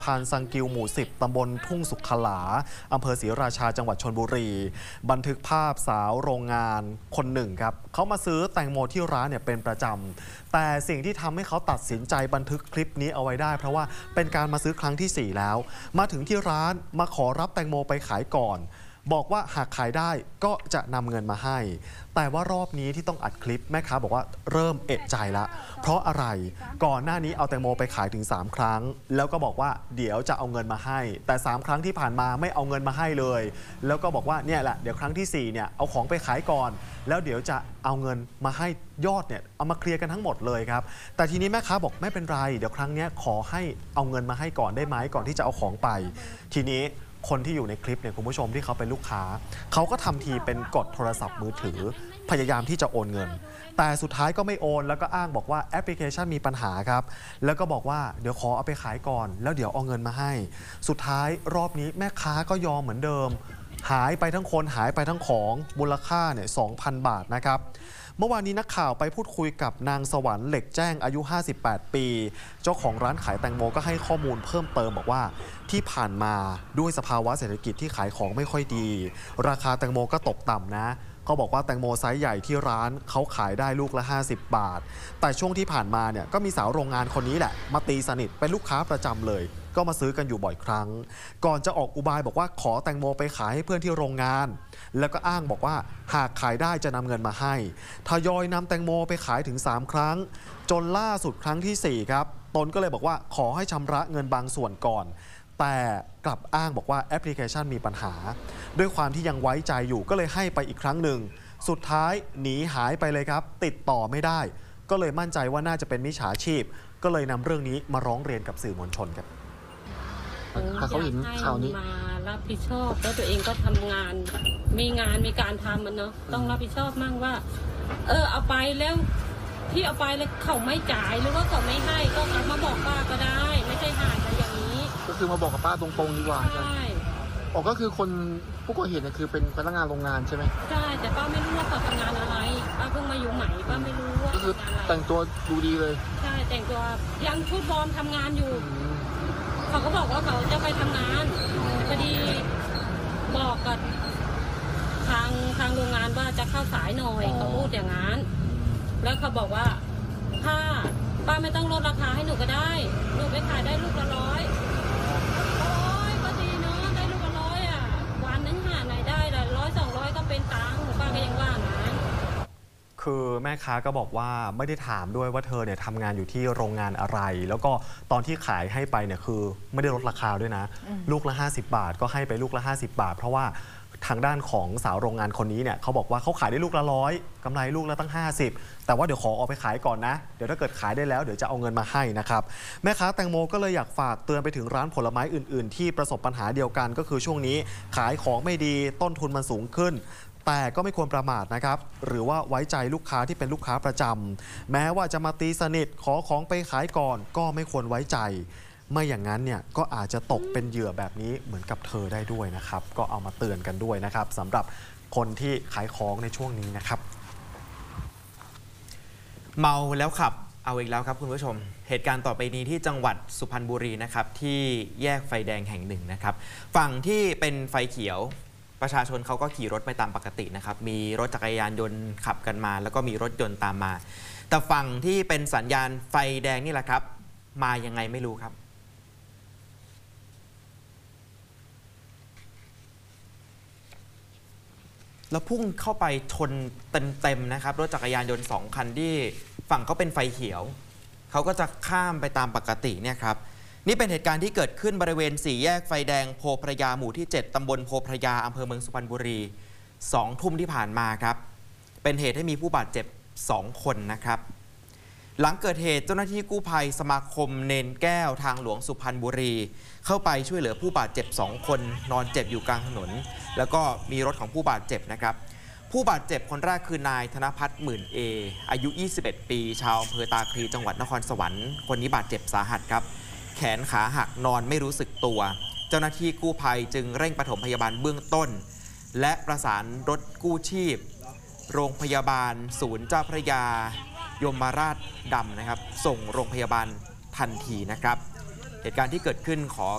พานสังกิวหมู่ 10 ตำบลทุ่งสุขลาอำเภอศรีราชาจังหวัดชลบุรีบันทึกภาพสาวโรงงานคนหนึ่งครับเขามาซื้อแตงโมที่ร้านเนี่ยเป็นประจำแต่สิ่งที่ทำให้เขาตัดสินใจบันทึกคลิปนี้เอาไว้ได้เพราะว่าเป็นการมาซื้อครั้งที่ 4 แล้วมาถึงที่ร้านมาขอรับแตงโมไปขายก่อนบอกว่าหากขายได้ก็จะนำเงินมาให้แต่ว่ารอบนี้ที่ต้องอัดคลิปแม่ค้าบอกว่าเริ่มเอะใจละเพราะอะไรก่อนหน้านี้เอาแตงโมไปขายถึง3 ครั้งแล้วก็บอกว่าเดี๋ยวจะเอาเงินมาให้แต่3 ครั้งที่ผ่านมาไม่เอาเงินมาให้เลยแล้วก็บอกว่าเนี่ยแหละเดี๋ยวครั้งที่4เนี่ยเอาของไปขายก่อนแล้วเดี๋ยวจะเอาเงินมาให้ยอดเนี่ยเอามาเคลียร์กันทั้งหมดเลยครับแต่ทีนี้แม่ค้าบอกไม่เป็นไรเดี๋ยวครั้งนี้ขอให้เอาเงินมาให้ก่อนได้ไหมก่อนที่จะเอาของไปทีนี้คนที่อยู่ในคลิปเนี่ยคุณผู้ชมที่เขาเป็นลูกค้าเขาก็ทำทีเป็นกดโทรศัพท์มือถือพยายามที่จะโอนเงินแต่สุดท้ายก็ไม่โอนแล้วก็อ้างบอกว่าแอปพลิเคชันมีปัญหาครับแล้วก็บอกว่าเดี๋ยวขอเอาไปขายก่อนแล้วเดี๋ยวเอาเงินมาให้สุดท้ายรอบนี้แม่ค้าก็ยอมเหมือนเดิมหายไปทั้งคนหายไปทั้งของมูลค่าเนี่ย 2,000 บาทนะครับเมื่อวานนี้นักข่าวไปพูดคุยกับนางสวรรค์เหล็กแจ้งอายุ 58 ปีเจ้าของร้านขายแตงโมก็ให้ข้อมูลเพิ่มเติมบอกว่าที่ผ่านมาด้วยสภาวะเศรษฐกิจที่ขายของไม่ค่อยดีราคาแตงโมก็ตกต่ำนะเขาบอกว่าแตงโมไซส์ใหญ่ที่ร้านเขาขายได้ลูกละ50 บาทแต่ช่วงที่ผ่านมาเนี่ยก็มีสาวโรงงานคนนี้แหละมาตีสนิทเป็นลูกค้าประจำเลยก็มาซื้อกันอยู่บ่อยครั้งก่อนจะออกอุบายบอกว่าขอแตงโมไปขายให้เพื่อนที่โรงงานแล้วก็อ้างบอกว่าหากขายได้จะนำเงินมาให้ทยอยนำแตงโมไปขายถึง3 ครั้งจนล่าสุดครั้งที่4ครับตนก็เลยบอกว่าขอให้ชำระเงินบางส่วนก่อนแต่กลับอ้างบอกว่าแอปพลิเคชันมีปัญหาด้วยความที่ยังไว้ใจอยู่ก็เลยให้ไปอีกครั้งหนึ่งสุดท้ายหนีหายไปเลยครับติดต่อไม่ได้ก็เลยมั่นใจว่าน่าจะเป็นมิจฉาชีพก็เลยนำเรื่องนี้มาร้องเรียนกับสื่อมวลชนครับถ้าเขาเห็นข่าวนี้มารับผิดชอบแล้วตัวเองก็ทำงานมีการทำมันเนาะต้องรับผิดชอบมั่งว่าเอาไปแล้วที่เอาไปแล้วเขาไม่จ่ายหรือว่าเขาไม่ให้ก็กลับมาบอกป้าก็ได้ไม่ใช่ห่างกันอย่างนี้ก็คือมาบอกกับป้าตรงๆดีกว่าใช่ก็คือคนผู้ก่อเหตุเนี่ยคือเป็นพนักงานโรงงานใช่ไหมใช่แต่ป้าไม่รู้ว่าเขาทำงานอะไรป้าเพิ่งมาอยู่ใหม่ป้าไม่รู้ว่าก็คือแต่งตัวดูดีเลยใช่แต่งตัวยังชุดบอลทำงานอยู่เขาก็บอกว่าเขาจะไปทำงานพอดีบอกกับทางโรงงานว่าจะเข้าสายหน่อยเขาพูดอย่างนั้นแล้วเขาบอกว่าถ้าป้าไม่ต้องลดราคาให้หนูก็ได้หนูไปขายได้ลูกละ100ก็ดีเนาะได้ลูกละ100อ่ะวันนึงหาไหนได้ละ100-200ก็เป็นตังค์ป้าก็ยังว่านะคือแม่ค้าก็บอกว่าไม่ได้ถามด้วยว่าเธอเนี่ยทำงานอยู่ที่โรงงานอะไรแล้วก็ตอนที่ขายให้ไปเนี่ยคือไม่ได้ลดราคาด้วยนะลูกละ50 บาทก็ให้ไปลูกละ50 บาทเพราะว่าทางด้านของสาวโรงงานคนนี้เนี่ยเขาบอกว่าเขาขายได้ลูกละ100กำไรลูกละตั้ง50แต่ว่าเดี๋ยวขอเอาไปขายก่อนนะเดี๋ยวถ้าเกิดขายได้แล้วเดี๋ยวจะเอาเงินมาให้นะครับแม่ค้าแตงโมก็เลยอยากฝากเตือนไปถึงร้านผลไม้อื่นๆที่ประสบปัญหาเดียวกันก็คือช่วงนี้ขายของไม่ดีต้นทุนมันสูงขึ้นแต่ก็ไม่ควรประมาทนะครับหรือว่าไว้ใจลูกค้าที่เป็นลูกค้าประจำแม้ว่าจะมาตีสนิทขอของไปขายก่อนก็ไม่ควรไว้ใจไม่อย่างนั้นเนี่ยก็อาจจะตกเป็นเหยื่อแบบนี้เหมือนกับเธอได้ด้วยนะครับก็เอามาเตือนกันด้วยนะครับสำหรับคนที่ขายของในช่วงนี้นะครับเมาแล้วขับเอาอีกแล้วครับคุณผู้ชมเหตุการณ์ต่อไปนี้ที่จังหวัดสุพรรณบุรีนะครับที่แยกไฟแดงแห่งหนึ่งนะครับฝั่งที่เป็นไฟเขียวประชาชนเขาก็ขี่รถไปตามปกตินะครับมีรถจักรยานยนต์ขับกันมาแล้วก็มีรถยนต์ตามมาแต่ฝั่งที่เป็นสัญญาณไฟแดงนี่แหละครับมายังไงไม่รู้ครับแล้วพุ่งเข้าไปชนเต็มๆนะครับรถจักรยานยนต์2 คันที่ฝั่งเขาเป็นไฟเขียวเขาก็จะข้ามไปตามปกติเนี่ยครับนี่เป็นเหตุการณ์ที่เกิดขึ้นบริเวณ4 แยกไฟแดงโพพระยาหมู่ที่7ตำบลโพพระยาอำเภอเมืองสุพรรณบุรี2 ทุ่มที่ผ่านมาครับเป็นเหตุให้มีผู้บาดเจ็บ2 คนนะครับหลังเกิดเหตุเจ้าหน้าที่กู้ภัยสมาคมเนนแก้วทางหลวงสุพรรณบุรีเข้าไปช่วยเหลือผู้บาดเจ็บ2 คนนอนเจ็บอยู่กลางถนนแล้วก็มีรถของผู้บาดเจ็บนะครับผู้บาดเจ็บคนแรกคือนายธนพัฒน์หมื่นเออายุ21 ปีชาวอำเภอตาคลีจังหวัดนครสวรรค์คนนี้บาดเจ็บสาหัสครับแขนขาหักนอนไม่รู้สึกตัวเจ้าหน้าที่กู้ภัยจึงเร่งปฐมพยาบาลเบื้องต้นและประสานรถกู้ชีพโรงพยาบาลศูนย์เจ้าพระยายมราชดำนะครับส่งโรงพยาบาลทันทีนะครับเหตุการณ์ที่เกิดขึ้นขอ